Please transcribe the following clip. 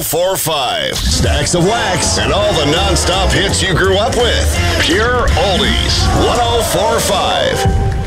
1045. Stacks of wax and all the non-stop hits you grew up with. Pure Oldies 1045.